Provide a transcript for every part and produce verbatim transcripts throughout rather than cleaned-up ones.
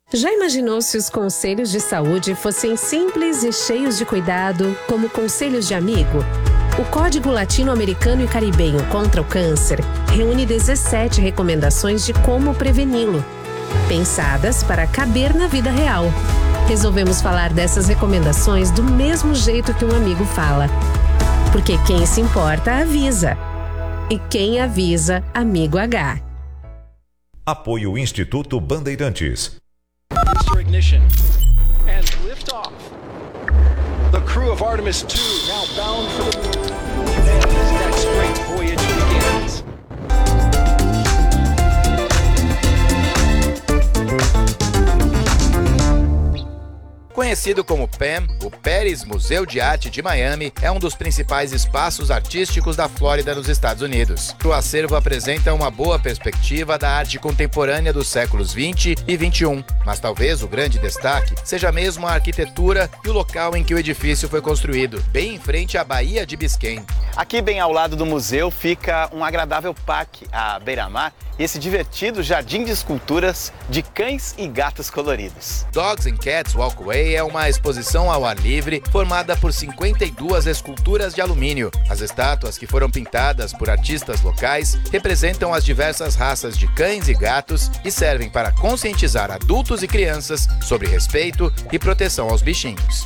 Já imaginou se os conselhos de saúde fossem simples e cheios de cuidado, como conselhos de amigo? O Código Latino-Americano e Caribenho contra o Câncer reúne dezessete recomendações de como preveni-lo, pensadas para caber na vida real. Resolvemos falar dessas recomendações do mesmo jeito que um amigo fala. Porque quem se importa, avisa. E quem avisa, amigo H. Apoio Instituto Bandeirantes. Ignition and lift off. The crew of Artemis two now bound for the moon. As next great voyage begins. Conhecido como P A M, o Pérez Museu de Arte de Miami é um dos principais espaços artísticos da Flórida, nos Estados Unidos. O acervo apresenta uma boa perspectiva da arte contemporânea dos séculos vinte e vinte e um, mas talvez o grande destaque seja mesmo a arquitetura e o local em que o edifício foi construído, bem em frente à Baía de Biscayne. Aqui bem ao lado do museu fica um agradável parque à beira-mar e esse divertido jardim de esculturas de cães e gatos coloridos. Dogs and Cats Walkway é uma exposição ao ar livre formada por cinquenta e duas esculturas de alumínio. As estátuas, que foram pintadas por artistas locais, representam as diversas raças de cães e gatos e servem para conscientizar adultos e crianças sobre respeito e proteção aos bichinhos.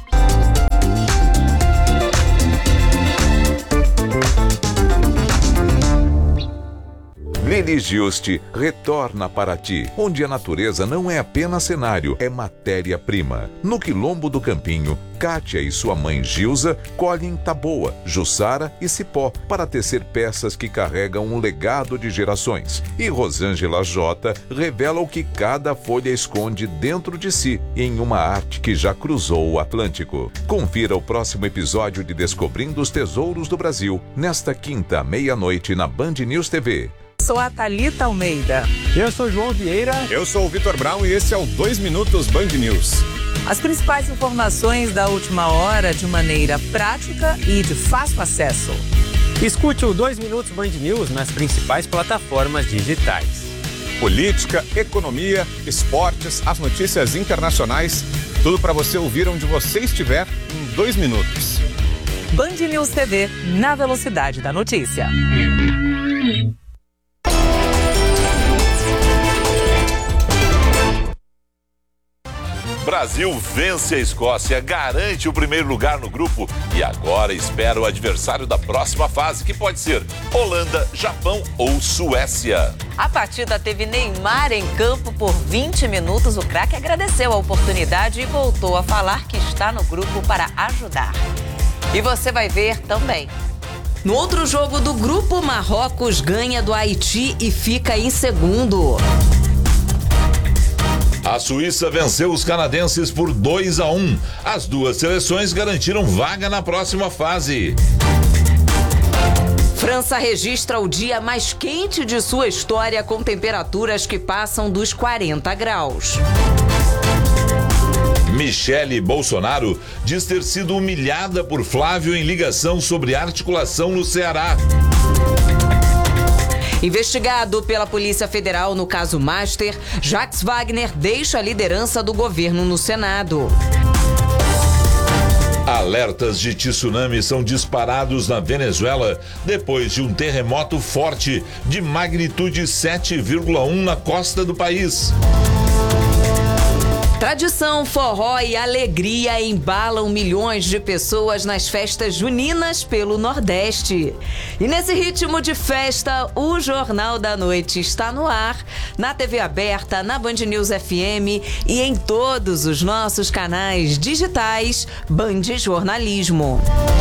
Lili Giusti retorna para ti, onde a natureza não é apenas cenário, é matéria-prima. No Quilombo do Campinho, Kátia e sua mãe Gilza colhem taboa, jussara e cipó para tecer peças que carregam um legado de gerações. E Rosângela J revela o que cada folha esconde dentro de si, em uma arte que já cruzou o Atlântico. Confira o próximo episódio de Descobrindo os Tesouros do Brasil, nesta quinta, meia-noite, na Band News T V. Sou a Thalita Almeida. Eu sou João Vieira. Eu sou o Vitor Brown e esse é o dois Minutos Band News. As principais informações da última hora de maneira prática e de fácil acesso. Escute o dois Minutos Band News nas principais plataformas digitais. Política, economia, esportes, as notícias internacionais, tudo para você ouvir onde você estiver em dois minutos. Band News T V, na velocidade da notícia. Brasil vence a Escócia, garante o primeiro lugar no grupo e agora espera o adversário da próxima fase, que pode ser Holanda, Japão ou Suécia. A partida teve Neymar em campo por vinte minutos. O craque agradeceu a oportunidade e voltou a falar que está no grupo para ajudar. E você vai ver também. No outro jogo do grupo, Marrocos ganha do Haiti e fica em segundo. A Suíça venceu os canadenses por dois a um. As duas seleções garantiram vaga na próxima fase. França registra o dia mais quente de sua história, com temperaturas que passam dos quarenta graus. Michele Bolsonaro diz ter sido humilhada por Flávio em ligação sobre articulação no Ceará. Investigado pela Polícia Federal no caso Master, Jacques Wagner deixa a liderança do governo no Senado. Alertas de tsunami são disparados na Venezuela depois de um terremoto forte de magnitude sete vírgula um na costa do país. Tradição, forró e alegria embalam milhões de pessoas nas festas juninas pelo Nordeste. E nesse ritmo de festa, o Jornal da Noite está no ar, na T V aberta, na Band News F M e em todos os nossos canais digitais Band Jornalismo.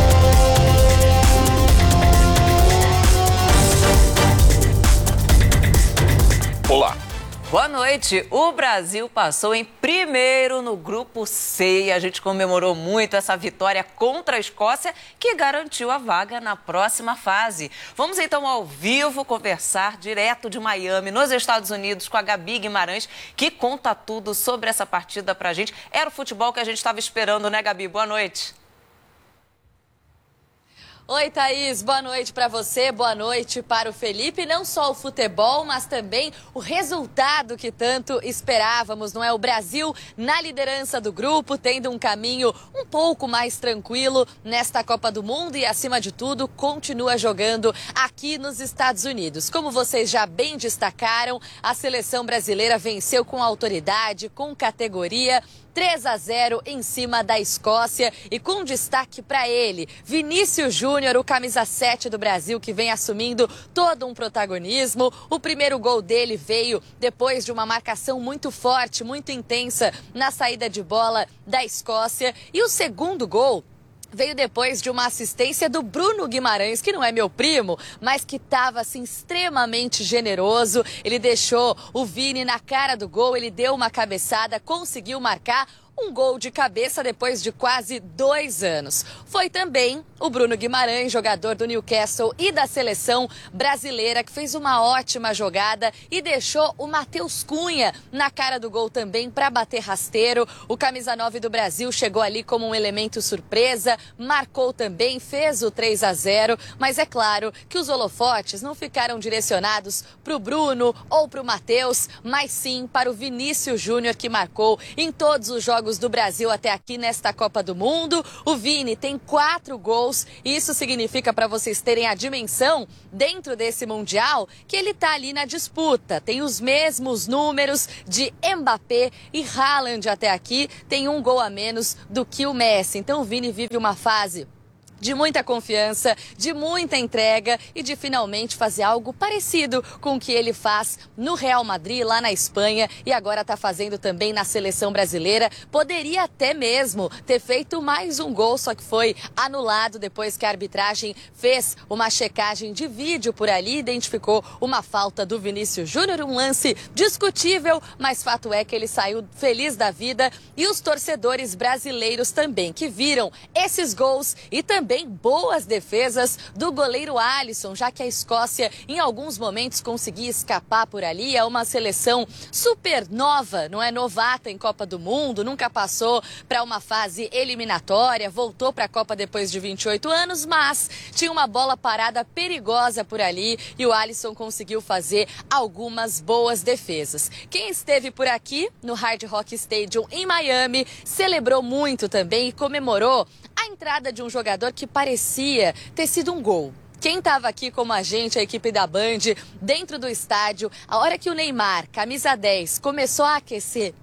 Olá. Boa noite. O Brasil passou em primeiro no Grupo C e a gente comemorou muito essa vitória contra a Escócia, que garantiu a vaga na próxima fase. Vamos então ao vivo conversar direto de Miami, nos Estados Unidos, com a Gabi Guimarães, que conta tudo sobre essa partida pra gente. Era o futebol que a gente estava esperando, né, Gabi? Boa noite. Oi, Thaís, boa noite para você, boa noite para o Felipe. Não só o futebol, mas também o resultado que tanto esperávamos, não é? O Brasil na liderança do grupo, tendo um caminho um pouco mais tranquilo nesta Copa do Mundo e, acima de tudo, continua jogando aqui nos Estados Unidos. Como vocês já bem destacaram, a seleção brasileira venceu com autoridade, com categoria, três a zero em cima da Escócia e com destaque para ele, Vinícius Júnior, o camisa sete do Brasil, que vem assumindo todo um protagonismo. O primeiro gol dele veio depois de uma marcação muito forte, muito intensa na saída de bola da Escócia. E o segundo gol veio depois de uma assistência do Bruno Guimarães, que não é meu primo, mas que estava assim extremamente generoso. Ele deixou o Vini na cara do gol, ele deu uma cabeçada, conseguiu marcar um gol de cabeça depois de quase dois anos. Foi também o Bruno Guimarães, jogador do Newcastle e da seleção brasileira, que fez uma ótima jogada e deixou o Matheus Cunha na cara do gol também para bater rasteiro. O camisa nove do Brasil chegou ali como um elemento surpresa, marcou também, fez o três a zero, mas é claro que os holofotes não ficaram direcionados para o Bruno ou para o Matheus, mas sim para o Vinícius Júnior, que marcou em todos os jogos do Brasil até aqui nesta Copa do Mundo. O Vini tem quatro gols e isso significa, para vocês terem a dimensão dentro desse Mundial, que ele tá ali na disputa. Tem os mesmos números de Mbappé e Haaland até aqui, tem um gol a menos do que o Messi. Então o Vini vive uma fase de muita confiança, de muita entrega e de finalmente fazer algo parecido com o que ele faz no Real Madrid, lá na Espanha, e agora está fazendo também na seleção brasileira. Poderia até mesmo ter feito mais um gol, só que foi anulado depois que a arbitragem fez uma checagem de vídeo por ali, identificou uma falta do Vinícius Júnior, um lance discutível, mas fato é que ele saiu feliz da vida, e os torcedores brasileiros também, que viram esses gols e também boas defesas do goleiro Alisson, já que a Escócia em alguns momentos conseguia escapar por ali. É uma seleção super nova, não é novata em Copa do Mundo, nunca passou para uma fase eliminatória, voltou para a Copa depois de vinte e oito anos, mas tinha uma bola parada perigosa por ali e o Alisson conseguiu fazer algumas boas defesas. Quem esteve por aqui no Hard Rock Stadium em Miami celebrou muito também e comemorou a entrada de um jogador que parecia ter sido um gol. Quem estava aqui como a gente, a equipe da Band, dentro do estádio, a hora que o Neymar, camisa dez, começou a aquecer,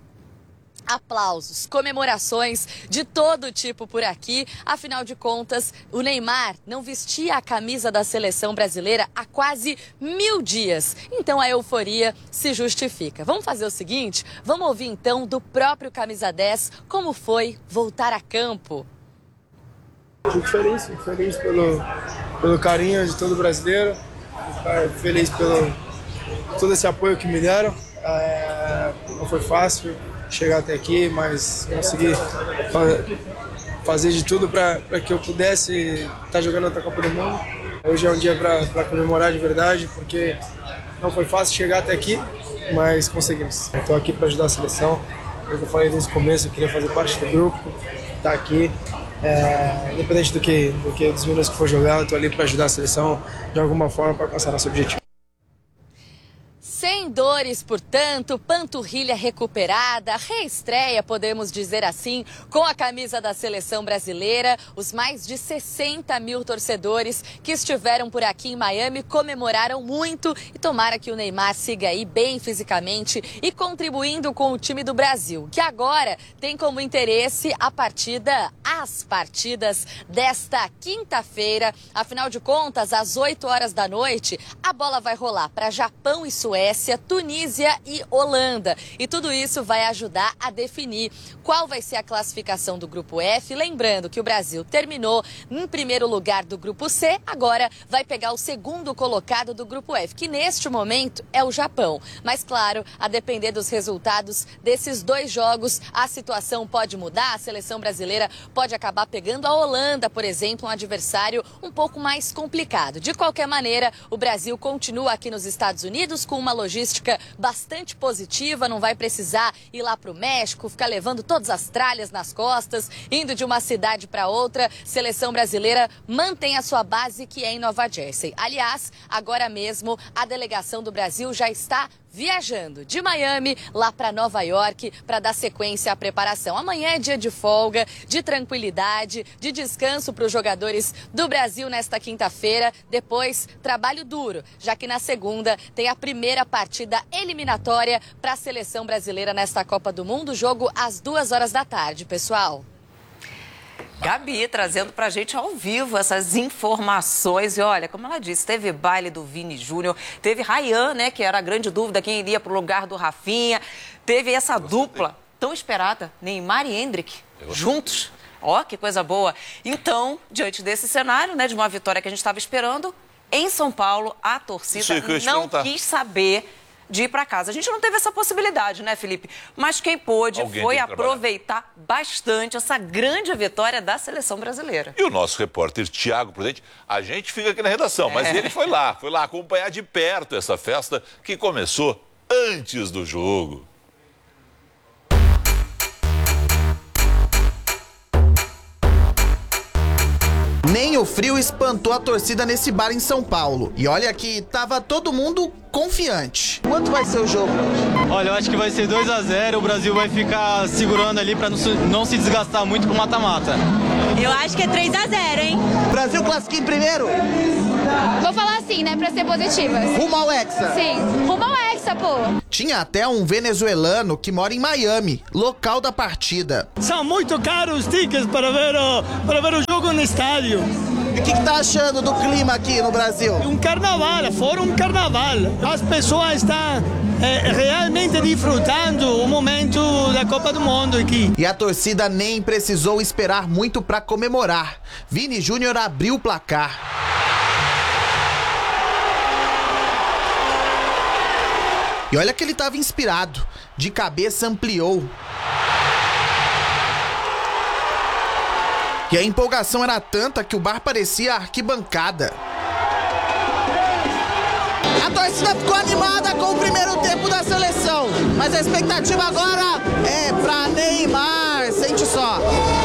aplausos, comemorações de todo tipo por aqui. Afinal de contas, o Neymar não vestia a camisa da seleção brasileira há quase mil dias. Então a euforia se justifica. Vamos fazer o seguinte, vamos ouvir então do próprio camisa dez como foi voltar a campo. Fico feliz, fico feliz pelo, pelo carinho de todo brasileiro, fico feliz pelo todo esse apoio que me deram. É, não foi fácil chegar até aqui, mas consegui fazer de tudo para que eu pudesse estar jogando outra Copa do Mundo. Hoje é um dia para comemorar de verdade, porque não foi fácil chegar até aqui, mas conseguimos. Estou aqui para ajudar a seleção, como eu falei desde o começo, eu queria fazer parte do grupo, estar aqui. É, independente do que, do que dos minutos que for jogar, eu estou ali para ajudar a seleção de alguma forma para alcançar nosso objetivo. Sem dores, portanto, panturrilha recuperada, reestreia, podemos dizer assim, com a camisa da seleção brasileira. Os mais de sessenta mil torcedores que estiveram por aqui em Miami comemoraram muito e tomara que o Neymar siga aí bem fisicamente e contribuindo com o time do Brasil, que agora tem como interesse a partida, as partidas desta quinta-feira. Afinal de contas, às oito horas da noite, a bola vai rolar para Japão e Suécia, Tunísia e Holanda. E tudo isso vai ajudar a definir qual vai ser a classificação do Grupo F. Lembrando que o Brasil terminou em primeiro lugar do Grupo C, agora vai pegar o segundo colocado do Grupo F, que neste momento é o Japão. Mas claro, a depender dos resultados desses dois jogos, a situação pode mudar, a seleção brasileira pode acabar pegando a Holanda, por exemplo, um adversário um pouco mais complicado. De qualquer maneira, o Brasil continua aqui nos Estados Unidos com uma logística bastante positiva, não vai precisar ir lá para o México, ficar levando todas as tralhas nas costas, indo de uma cidade para outra. Seleção brasileira mantém a sua base, que é em Nova Jersey. Aliás, agora mesmo a delegação do Brasil já está viajando de Miami lá para Nova York para dar sequência à preparação. Amanhã é dia de folga, de tranquilidade, de descanso para os jogadores do Brasil nesta quinta-feira. Depois, trabalho duro, já que na segunda tem a primeira partida eliminatória para a seleção brasileira nesta Copa do Mundo. Jogo às duas horas da tarde, pessoal. Gabi trazendo pra gente ao vivo essas informações. E olha, como ela disse, teve baile do Vini Júnior, teve Ryan, né, que era a grande dúvida, quem iria pro lugar do Rafinha. Teve essa dupla tão esperada, Neymar e Endrick, juntos. Ó, que coisa boa. Então, diante desse cenário, né, de uma vitória que a gente estava esperando, em São Paulo, a torcida não quis saber de ir para casa. A gente não teve essa possibilidade, né, Felipe? Mas quem pôde Alguém foi aproveitar bastante essa grande vitória da seleção brasileira. E o nosso repórter Tiago Prudente, a gente fica aqui na redação, é. mas ele foi lá, foi lá acompanhar de perto essa festa que começou antes do jogo. Nem o frio espantou a torcida nesse bar em São Paulo. E olha que tava todo mundo confiante. Quanto vai ser o jogo? Olha, eu acho que vai ser dois a zero. O Brasil vai ficar segurando ali para não se desgastar muito com o mata-mata. Eu acho que é três a zero, hein? Brasil classifica em primeiro? Vou falar assim, né, pra ser positiva. Rumo ao Hexa? Sim, rumo ao Hexa, pô. Tinha até um venezuelano que mora em Miami, local da partida. São muito caros os tickets para ver o, para ver o jogo no estádio. E o que, que tá achando do clima aqui no Brasil? Um carnaval, fora um carnaval. As pessoas estão é, realmente desfrutando o momento da Copa do Mundo aqui. E a torcida nem precisou esperar muito para comemorar. Vini Júnior abriu o placar. E olha que ele estava inspirado, de cabeça ampliou. E a empolgação era tanta que o bar parecia arquibancada. A torcida ficou animada com o primeiro tempo da seleção, mas a expectativa agora é pra Neymar, sente só.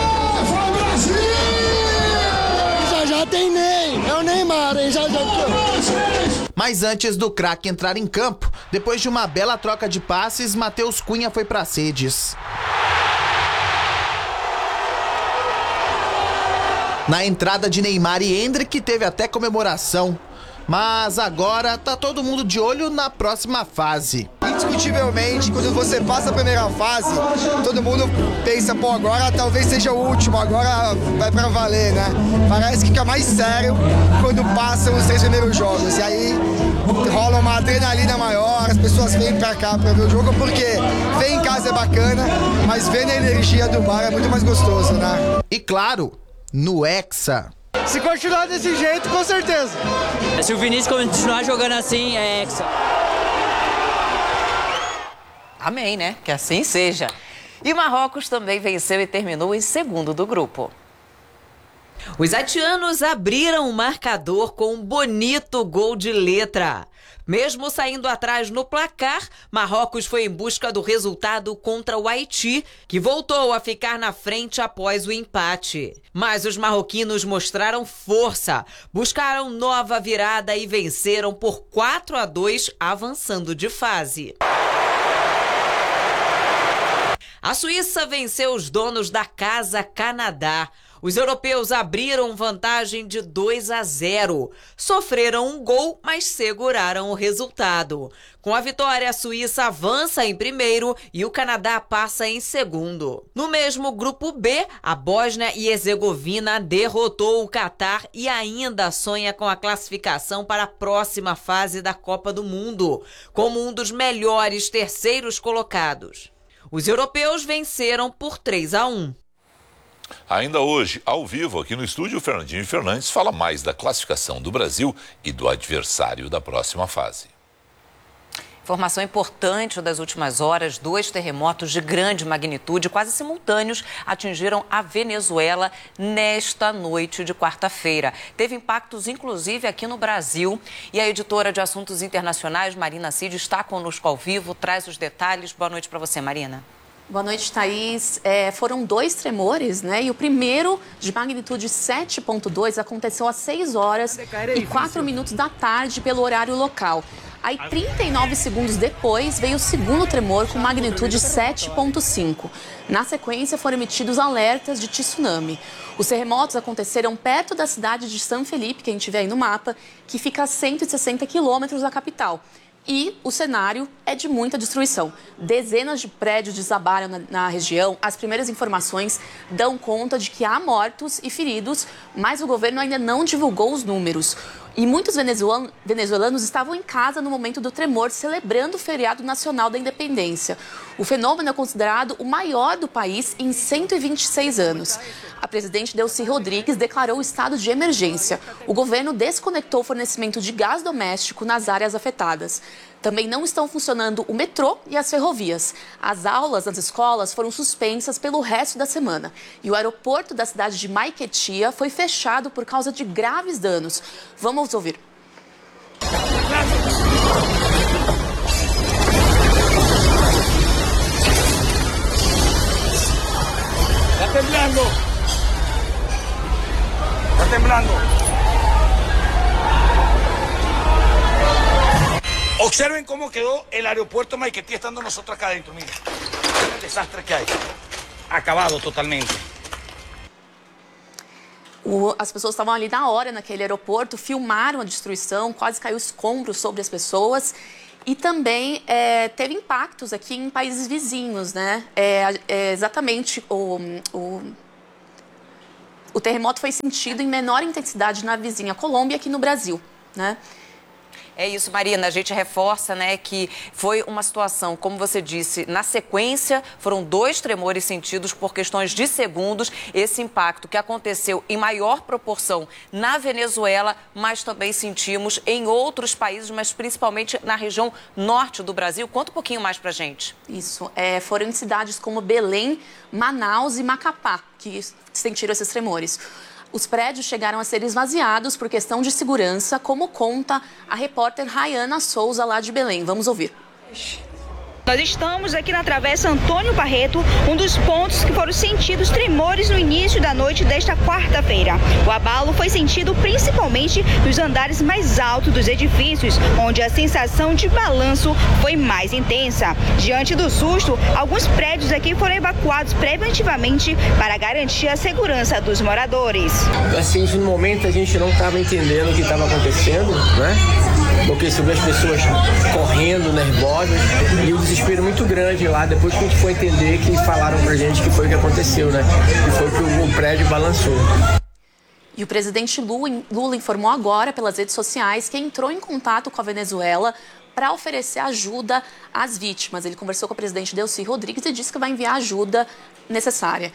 Já já tem Ney, é o Neymar, hein? Já já tem. Mas antes do craque entrar em campo, depois de uma bela troca de passes, Matheus Cunha foi para Sedes. Na entrada de Neymar e Endrick teve até comemoração. Mas agora tá todo mundo de olho na próxima fase. Indiscutivelmente, quando você passa a primeira fase, todo mundo pensa, pô, agora talvez seja o último, agora vai pra valer, né? Parece que fica mais sério quando passam os três primeiros jogos. E aí rola uma adrenalina maior, as pessoas vêm pra cá pra ver o jogo, porque ver em casa é bacana, mas ver na energia do bar é muito mais gostoso, né? E claro, no Hexa. Se continuar desse jeito, com certeza. Se o Vinícius continuar jogando assim, é Hexa. Amém, né? Que assim seja. E Marrocos também venceu e terminou em segundo do grupo. Os haitianos abriram o marcador com um bonito gol de letra. Mesmo saindo atrás no placar, Marrocos foi em busca do resultado contra o Haiti, que voltou a ficar na frente após o empate. Mas os marroquinos mostraram força, buscaram nova virada e venceram por quatro a dois, avançando de fase. A Suíça venceu os donos da casa Canadá. Os europeus abriram vantagem de dois a zero. Sofreram um gol, mas seguraram o resultado. Com a vitória, a Suíça avança em primeiro e o Canadá passa em segundo. No mesmo grupo B, a Bósnia e Herzegovina derrotou o Catar e ainda sonha com a classificação para a próxima fase da Copa do Mundo, como um dos melhores terceiros colocados. Os europeus venceram por três a um. Ainda hoje, ao vivo, aqui no estúdio, o Fernandinho Fernandes fala mais da classificação do Brasil e do adversário da próxima fase. Informação importante das últimas horas, dois terremotos de grande magnitude, quase simultâneos, atingiram a Venezuela nesta noite de quarta-feira. Teve impactos, inclusive, aqui no Brasil. E a editora de Assuntos Internacionais, Marina Cid, está conosco ao vivo, traz os detalhes. Boa noite para você, Marina. Boa noite, Thaís. É, foram dois tremores, né? E o primeiro, de magnitude sete ponto dois, aconteceu às seis horas e quatro minutos da tarde pelo horário local. Aí, trinta e nove segundos depois, veio o segundo tremor com magnitude sete ponto cinco. Na sequência, foram emitidos alertas de tsunami. Os terremotos aconteceram perto da cidade de San Felipe, que a gente vê aí no mapa, que fica a cento e sessenta quilômetros da capital. E o cenário é de muita destruição. Dezenas de prédios desabaram na, na região. As primeiras informações dão conta de que há mortos e feridos, mas o governo ainda não divulgou os números. E muitos venezuelanos, venezuelanos estavam em casa no momento do tremor, celebrando o feriado nacional da independência. O fenômeno é considerado o maior do país em cento e vinte e seis anos. A presidente Delcy Rodrigues declarou o estado de emergência. O governo desconectou o fornecimento de gás doméstico nas áreas afetadas. Também não estão funcionando o metrô e as ferrovias. As aulas nas escolas foram suspensas pelo resto da semana. E o aeroporto da cidade de Maiquetía foi fechado por causa de graves danos. Vamos ouvir. Está temblando. Está temblando. Observen cómo quedó el aeropuerto Maiquetía estando nosotros acá adentro. Miren, el desastre que hay. Acabado totalmente. O, as pessoas estavam ali na hora, naquele aeroporto, filmaram a destruição, quase caiu escombros sobre as pessoas. E também é, teve impactos aqui em países vizinhos, né? É, é exatamente o, o, o terremoto foi sentido em menor intensidade na vizinha Colômbia aqui no Brasil, né? É isso, Marina, a gente reforça, né, que foi uma situação, como você disse, na sequência, foram dois tremores sentidos por questões de segundos, esse impacto que aconteceu em maior proporção na Venezuela, mas também sentimos em outros países, mas principalmente na região norte do Brasil. Conta um pouquinho mais pra gente. Isso, é, foram em cidades como Belém, Manaus e Macapá que sentiram esses tremores. Os prédios chegaram a ser esvaziados por questão de segurança, como conta a repórter Rayana Souza, lá de Belém. Vamos ouvir. Nós estamos aqui na Travessa Antônio Barreto, um dos pontos que foram sentidos tremores no início da noite desta quarta-feira. O abalo foi sentido principalmente nos andares mais altos dos edifícios, onde a sensação de balanço foi mais intensa. Diante do susto, alguns prédios aqui foram evacuados preventivamente para garantir a segurança dos moradores. Assim, no momento a gente não estava entendendo o que estava acontecendo, né? Porque você vê as pessoas correndo, nervosas, e o desespero muito grande lá, depois que a gente foi entender que falaram pra gente que foi o que aconteceu, né? Que foi que o, o prédio balançou. E o presidente Lula informou agora pelas redes sociais que entrou em contato com a Venezuela para oferecer ajuda às vítimas. Ele conversou com a presidente Delcy Rodrigues e disse que vai enviar a ajuda necessária.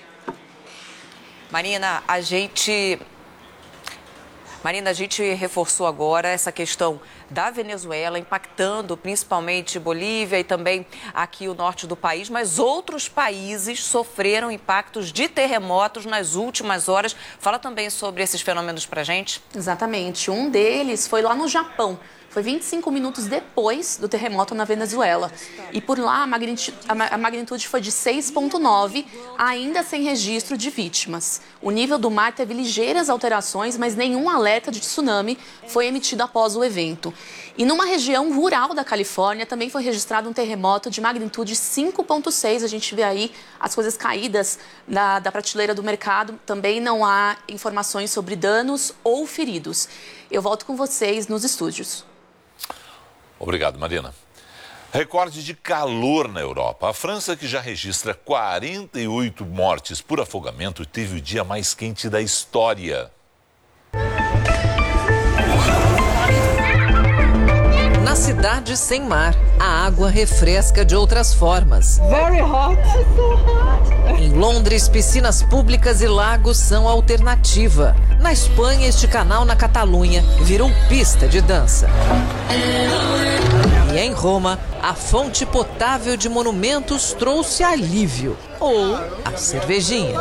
Marina, a gente... Marina, a gente reforçou agora essa questão da Venezuela, impactando principalmente Bolívia e também aqui o norte do país, mas outros países sofreram impactos de terremotos nas últimas horas. Fala também sobre esses fenômenos pra gente. Exatamente. Um deles foi lá no Japão. Foi vinte e cinco minutos depois do terremoto na Venezuela. E por lá a magnitude, a magnitude foi de seis ponto nove, ainda sem registro de vítimas. O nível do mar teve ligeiras alterações, mas nenhum alerta de tsunami foi emitido após o evento. E numa região rural da Califórnia também foi registrado um terremoto de magnitude cinco ponto seis. A gente vê aí as coisas caídas da, da prateleira do mercado. Também não há informações sobre danos ou feridos. Eu volto com vocês nos estúdios. Obrigado, Marina. Recorde de calor na Europa. A França, que já registra quarenta e oito mortes por afogamento, teve o dia mais quente da história. Na cidade sem mar, a água refresca de outras formas. Very hot. Em Londres, piscinas públicas e lagos são a alternativa. Na Espanha, este canal na Catalunha virou pista de dança. E em Roma, a fonte potável de monumentos trouxe alívio. Ou a cervejinha.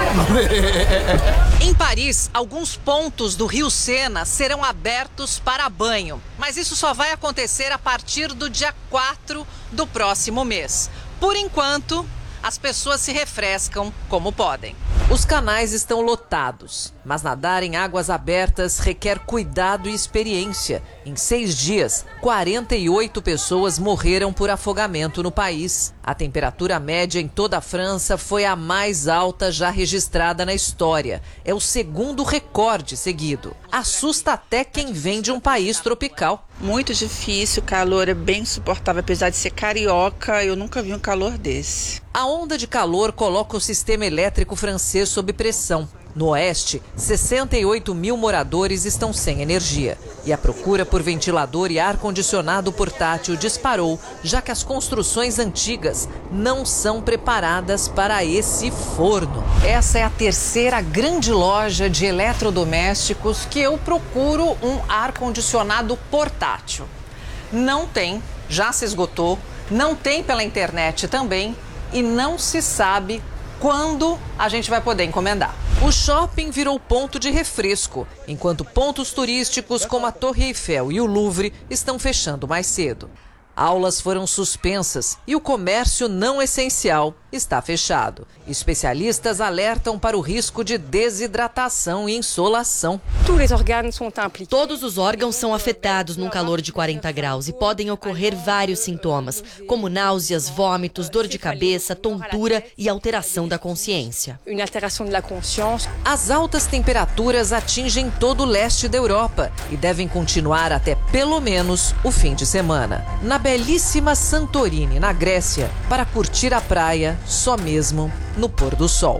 Em Paris, alguns pontos do Rio Sena serão abertos para banho. Mas isso só vai acontecer a partir do dia quatro do próximo mês. Por enquanto, as pessoas se refrescam como podem. Os canais estão lotados, mas nadar em águas abertas requer cuidado e experiência. Em seis dias, quarenta e oito pessoas morreram por afogamento no país. A temperatura média em toda a França foi a mais alta já registrada na história. É o segundo recorde seguido. Assusta até quem vem de um país tropical. Muito difícil, o calor é bem insuportável. Apesar de ser carioca, eu nunca vi um calor desse. A onda de calor coloca o sistema elétrico francês sob pressão. No oeste, sessenta e oito mil moradores estão sem energia. E a procura por ventilador e ar-condicionado portátil disparou, já que as construções antigas não são preparadas para esse forno. Essa é a terceira grande loja de eletrodomésticos que eu procuro um ar-condicionado portátil. Não tem, já se esgotou, não tem pela internet também e não se sabe quando a gente vai poder encomendar. O shopping virou ponto de refresco, enquanto pontos turísticos como a Torre Eiffel e o Louvre estão fechando mais cedo. Aulas foram suspensas e o comércio não essencial está fechado. Especialistas alertam para o risco de desidratação e insolação. Todos os órgãos são afetados num calor de quarenta graus e podem ocorrer vários sintomas, como náuseas, vômitos, dor de cabeça, tontura e alteração da consciência. As altas temperaturas atingem todo o leste da Europa e devem continuar até pelo menos o fim de semana. Na belíssima Santorini, na Grécia, para curtir a praia só mesmo no pôr do sol.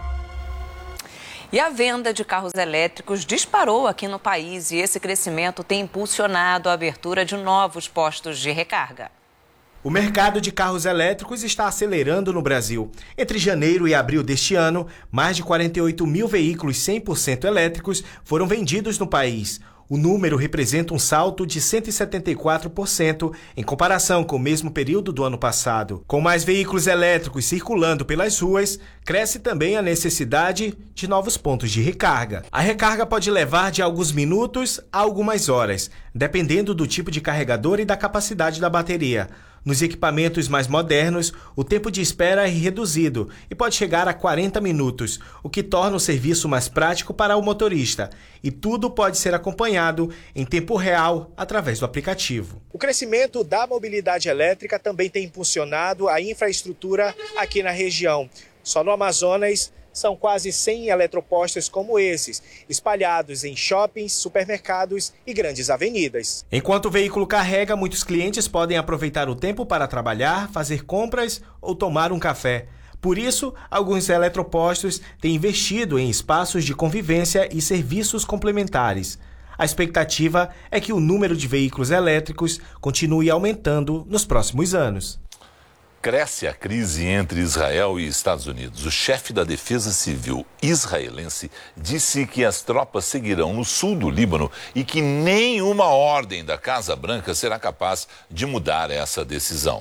E a venda de carros elétricos disparou aqui no país e esse crescimento tem impulsionado a abertura de novos postos de recarga. O mercado de carros elétricos está acelerando no Brasil. Entre janeiro e abril deste ano, mais de quarenta e oito mil veículos cem por cento elétricos foram vendidos no país. O número representa um salto de cento e setenta e quatro por cento em comparação com o mesmo período do ano passado. Com mais veículos elétricos circulando pelas ruas, cresce também a necessidade de novos pontos de recarga. A recarga pode levar de alguns minutos a algumas horas, dependendo do tipo de carregador e da capacidade da bateria. Nos equipamentos mais modernos, o tempo de espera é reduzido e pode chegar a quarenta minutos, o que torna o serviço mais prático para o motorista. E tudo pode ser acompanhado em tempo real através do aplicativo. O crescimento da mobilidade elétrica também tem impulsionado a infraestrutura aqui na região. Só no Amazonas, são quase cem eletropostos como esses, espalhados em shoppings, supermercados e grandes avenidas. Enquanto o veículo carrega, muitos clientes podem aproveitar o tempo para trabalhar, fazer compras ou tomar um café. Por isso, alguns eletropostos têm investido em espaços de convivência e serviços complementares. A expectativa é que o número de veículos elétricos continue aumentando nos próximos anos. Cresce a crise entre Israel e Estados Unidos. O chefe da Defesa Civil israelense disse que as tropas seguirão no sul do Líbano e que nenhuma ordem da Casa Branca será capaz de mudar essa decisão.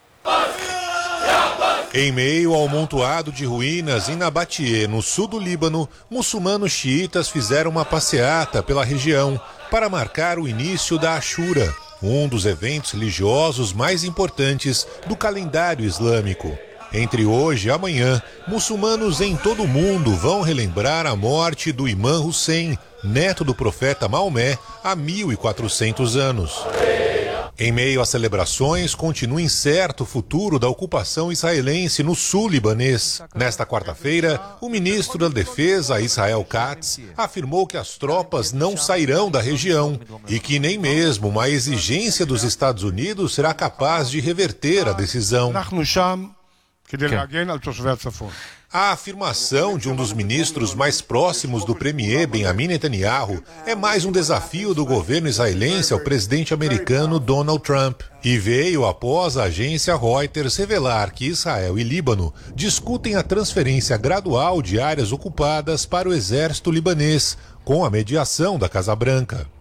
Em meio ao montoado de ruínas em Nabatie, no sul do Líbano, muçulmanos xiitas fizeram uma passeata pela região para marcar o início da Ashura, um dos eventos religiosos mais importantes do calendário islâmico. Entre hoje e amanhã, muçulmanos em todo o mundo vão relembrar a morte do Imã Hussein, neto do profeta Maomé, há mil e quatrocentos anos. Em meio às celebrações, continua incerto o futuro da ocupação israelense no sul libanês. Nesta quarta-feira, o ministro da Defesa, Israel Katz, afirmou que as tropas não sairão da região e que nem mesmo uma exigência dos Estados Unidos será capaz de reverter a decisão. A afirmação de um dos ministros mais próximos do premier Benjamin Netanyahu é mais um desafio do governo israelense ao presidente americano Donald Trump. E veio após a agência Reuters revelar que Israel e Líbano discutem a transferência gradual de áreas ocupadas para o exército libanês, com a mediação da Casa Branca.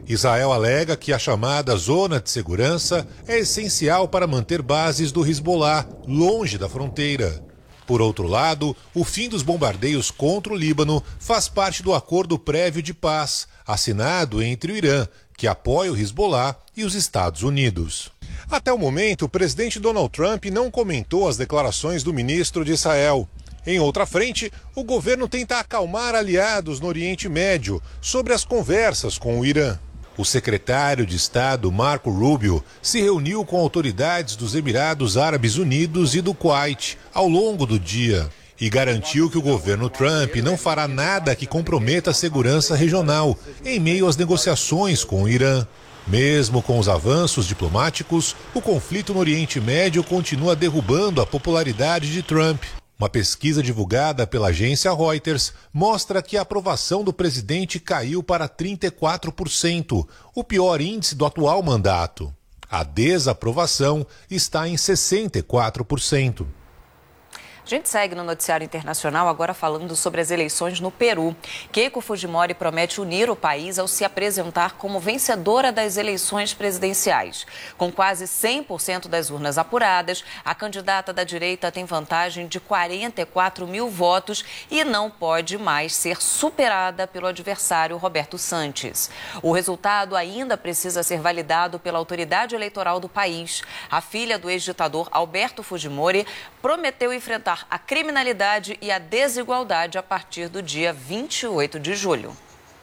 Israel alega que a chamada zona de segurança é essencial para manter bases do Hezbollah longe da fronteira. Por outro lado, o fim dos bombardeios contra o Líbano faz parte do acordo prévio de paz, assinado entre o Irã, que apoia o Hezbollah, e os Estados Unidos. Até o momento, o presidente Donald Trump não comentou as declarações do ministro de Israel. Em outra frente, o governo tenta acalmar aliados no Oriente Médio sobre as conversas com o Irã. O secretário de Estado, Marco Rubio, se reuniu com autoridades dos Emirados Árabes Unidos e do Kuwait ao longo do dia e garantiu que o governo Trump não fará nada que comprometa a segurança regional em meio às negociações com o Irã. Mesmo com os avanços diplomáticos, o conflito no Oriente Médio continua derrubando a popularidade de Trump. Uma pesquisa divulgada pela agência Reuters mostra que a aprovação do presidente caiu para trinta e quatro por cento, o pior índice do atual mandato. A desaprovação está em sessenta e quatro por cento. A gente segue no noticiário internacional agora falando sobre as eleições no Peru. Keiko Fujimori promete unir o país ao se apresentar como vencedora das eleições presidenciais. Com quase cem por cento das urnas apuradas, a candidata da direita tem vantagem de quarenta e quatro mil votos e não pode mais ser superada pelo adversário Roberto Santos. O resultado ainda precisa ser validado pela autoridade eleitoral do país. A filha do ex-ditador Alberto Fujimori prometeu enfrentar a criminalidade e a desigualdade a partir do dia vinte e oito de julho.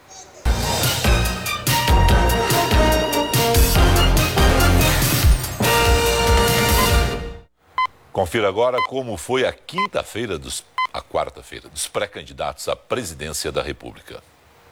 Confira agora como foi a quinta-feira, dos, a quarta-feira, dos pré-candidatos à presidência da República.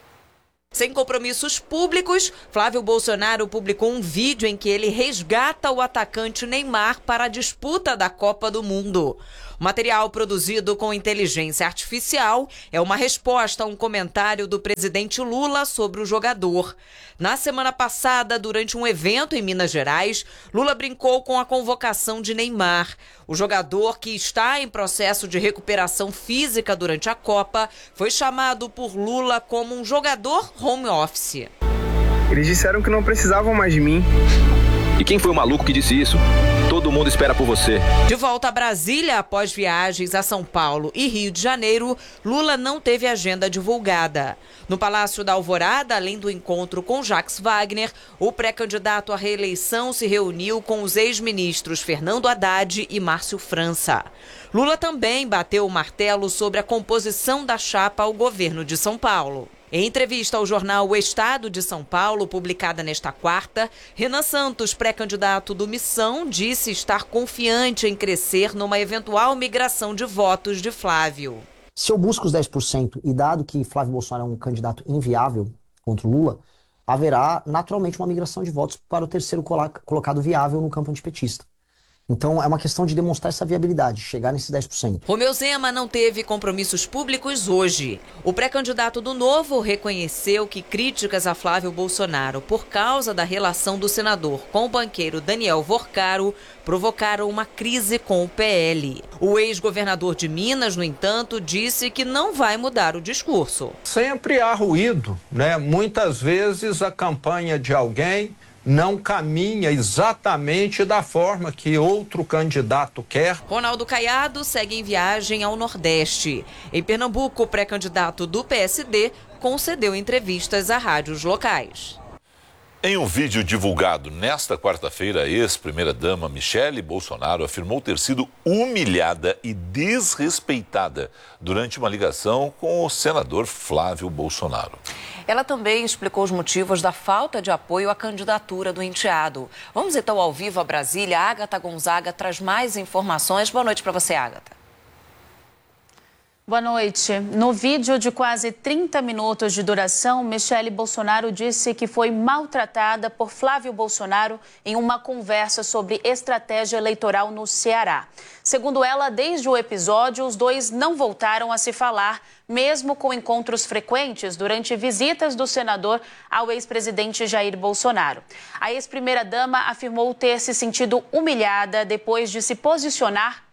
Sem compromissos públicos, Flávio Bolsonaro publicou um vídeo em que ele resgata o atacante Neymar para a disputa da Copa do Mundo. O material produzido com inteligência artificial é uma resposta a um comentário do presidente Lula sobre o jogador. Na semana passada, durante um evento em Minas Gerais, Lula brincou com a convocação de Neymar. O jogador, que está em processo de recuperação física durante a Copa, foi chamado por Lula como um jogador home office. Eles disseram que não precisavam mais de mim. E quem foi o maluco que disse isso? Todo mundo espera por você. De volta a Brasília, após viagens a São Paulo e Rio de Janeiro, Lula não teve agenda divulgada. No Palácio da Alvorada, além do encontro com Jacques Wagner, o pré-candidato à reeleição se reuniu com os ex-ministros Fernando Haddad e Márcio França. Lula também bateu o martelo sobre a composição da chapa ao governo de São Paulo. Em entrevista ao jornal O Estado de São Paulo, publicada nesta quarta, Renan Santos, pré-candidato do Missão, disse estar confiante em crescer numa eventual migração de votos de Flávio. Se eu busco os dez por cento e dado que Flávio Bolsonaro é um candidato inviável contra o Lula, haverá naturalmente uma migração de votos para o terceiro colocado viável no campo antipetista. Então é uma questão de demonstrar essa viabilidade, chegar nesses dez por cento. Romeu Zema não teve compromissos públicos hoje. O pré-candidato do Novo reconheceu que críticas a Flávio Bolsonaro por causa da relação do senador com o banqueiro Daniel Vorcaro provocaram uma crise com o P L. O ex-governador de Minas, no entanto, disse que não vai mudar o discurso. Sempre há ruído, né? Muitas vezes a campanha de alguém não caminha exatamente da forma que outro candidato quer. Ronaldo Caiado segue em viagem ao Nordeste. Em Pernambuco, o pré-candidato do P S D concedeu entrevistas a rádios locais. Em um vídeo divulgado nesta quarta-feira, a ex-primeira-dama Michele Bolsonaro afirmou ter sido humilhada e desrespeitada durante uma ligação com o senador Flávio Bolsonaro. Ela também explicou os motivos da falta de apoio à candidatura do enteado. Vamos então ao vivo a Brasília. A Agatha Gonzaga traz mais informações. Boa noite para você, Agatha. Boa noite. No vídeo de quase trinta minutos de duração, Michele Bolsonaro disse que foi maltratada por Flávio Bolsonaro em uma conversa sobre estratégia eleitoral no Ceará. Segundo ela, desde o episódio, os dois não voltaram a se falar, mesmo com encontros frequentes durante visitas do senador ao ex-presidente Jair Bolsonaro. A ex-primeira-dama afirmou ter se sentido humilhada depois de se posicionar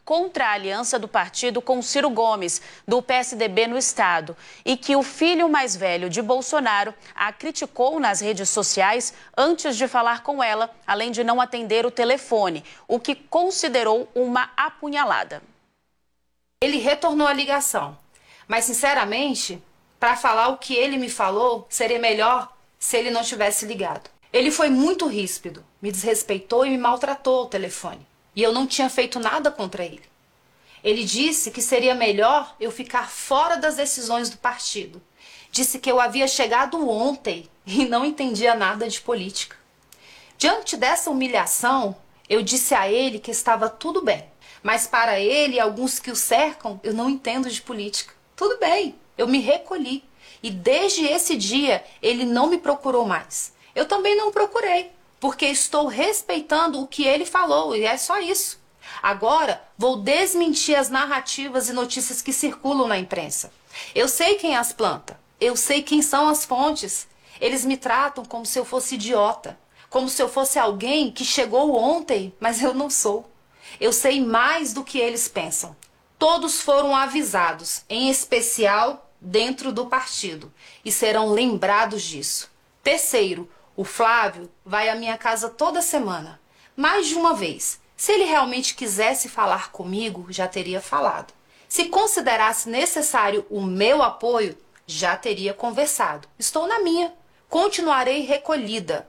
contra a aliança do partido com Ciro Gomes, do P S D B no estado, e que o filho mais velho de Bolsonaro a criticou nas redes sociais antes de falar com ela, além de não atender o telefone, o que considerou uma apunhalada. Ele retornou a ligação, mas sinceramente, para falar o que ele me falou, seria melhor se ele não tivesse ligado. Ele foi muito ríspido, me desrespeitou e me maltratou ao telefone. E eu não tinha feito nada contra ele. Ele disse que seria melhor eu ficar fora das decisões do partido. Disse que eu havia chegado ontem e não entendia nada de política. Diante dessa humilhação, eu disse a ele que estava tudo bem. Mas para ele e alguns que o cercam, eu não entendo de política. Tudo bem, eu me recolhi. E desde esse dia, ele não me procurou mais. Eu também não procurei, porque estou respeitando o que ele falou, e é só isso. Agora, vou desmentir as narrativas e notícias que circulam na imprensa. Eu sei quem as planta, eu sei quem são as fontes. Eles me tratam como se eu fosse idiota, como se eu fosse alguém que chegou ontem, mas eu não sou. Eu sei mais do que eles pensam. Todos foram avisados, em especial dentro do partido, e serão lembrados disso. Terceiro, o Flávio vai à minha casa toda semana, mais de uma vez. Se ele realmente quisesse falar comigo, já teria falado. Se considerasse necessário o meu apoio, já teria conversado. Estou na minha. Continuarei recolhida.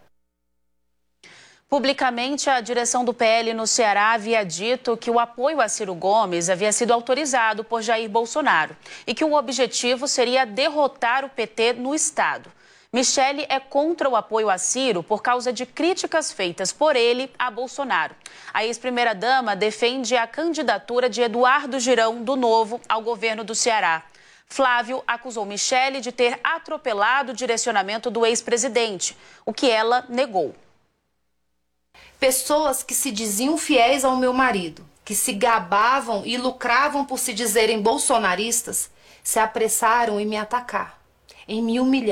Publicamente, a direção do P L no Ceará havia dito que o apoio a Ciro Gomes havia sido autorizado por Jair Bolsonaro e que o objetivo seria derrotar o P T no estado. Michele é contra o apoio a Ciro por causa de críticas feitas por ele a Bolsonaro. A ex-primeira-dama defende a candidatura de Eduardo Girão, do Novo, ao governo do Ceará. Flávio acusou Michele de ter atropelado o direcionamento do ex-presidente, o que ela negou. Pessoas que se diziam fiéis ao meu marido, que se gabavam e lucravam por se dizerem bolsonaristas, se apressaram em me atacar, em me humilhar.